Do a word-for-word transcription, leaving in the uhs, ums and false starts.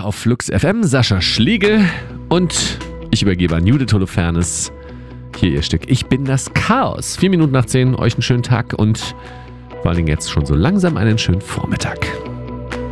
hier auf Flux F M, Sascha Schlegel und ich übergebe an Judith Holofernes. Hier ihr Stück Ich bin das Chaos. Vier Minuten nach zehn, euch einen schönen Tag und vor allen Dingen jetzt schon so langsam einen schönen Vormittag.